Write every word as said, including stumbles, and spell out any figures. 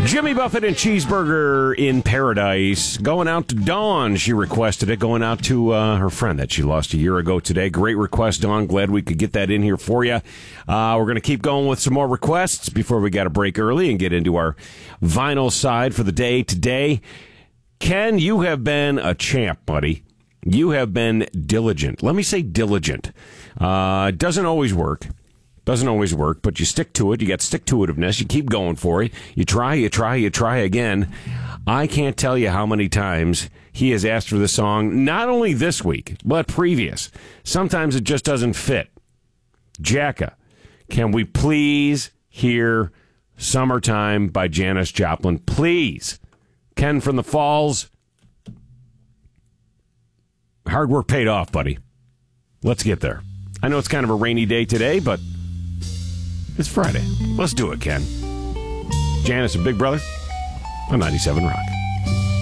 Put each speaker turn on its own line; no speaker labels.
Jimmy Buffett and Cheeseburger in Paradise. Going out to Dawn. She requested it. Going out to uh, her friend that she lost a year ago today. Great request, Dawn. Glad we could get that in here for you. Uh, we're going to keep going with some more requests before we got to break early and get into our vinyl side for the day today. Ken, you have been a champ, buddy. You have been diligent. Let me say diligent. Uh, it doesn't always work. Doesn't always work, but you stick to it. You got stick-to-itiveness. You keep going for it. You try, you try, you try again. I can't tell you how many times he has asked for the song, not only this week, but previous. Sometimes it just doesn't fit. Jacka, can we please hear Summertime by Janis Joplin? Please. Ken from the Falls. Hard work paid off, buddy. Let's get there. I know it's kind of a rainy day today, but it's Friday. Let's do it, Ken. Janice and Big Brother on ninety-seven Rock.